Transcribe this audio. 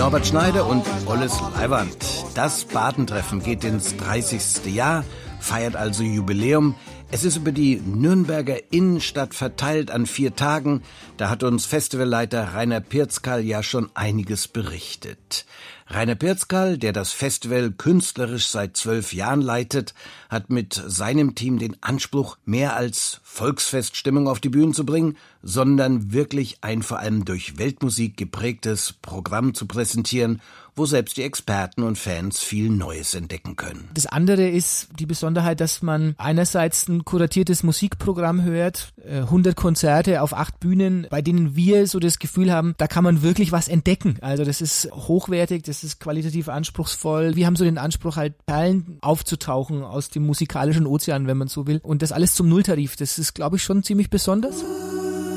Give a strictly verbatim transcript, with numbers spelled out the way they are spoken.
Norbert Schneider und Olles Leiwand. Das Badentreffen geht ins dreißigste Jahr, feiert also Jubiläum. Es ist über die Nürnberger Innenstadt verteilt an vier Tagen. Da hat uns Festivalleiter Rainer Pirzkal ja schon einiges berichtet. Rainer Pirzkal, der das Festival künstlerisch seit zwölf Jahren leitet, hat mit seinem Team den Anspruch, mehr als Volksfeststimmung auf die Bühne zu bringen, sondern wirklich ein vor allem durch Weltmusik geprägtes Programm zu präsentieren, wo selbst die Experten und Fans viel Neues entdecken können. Das andere ist die Besonderheit, dass man einerseits ein kuratiertes Musikprogramm hört, hundert Konzerte auf acht Bühnen, bei denen wir so das Gefühl haben, da kann man wirklich was entdecken. Also das ist hochwertig, das ist qualitativ anspruchsvoll. Wir haben so den Anspruch, halt Perlen aufzutauchen aus dem musikalischen Ozean, wenn man so will. Und das alles zum Nulltarif. Das ist, glaube ich, schon ziemlich besonders.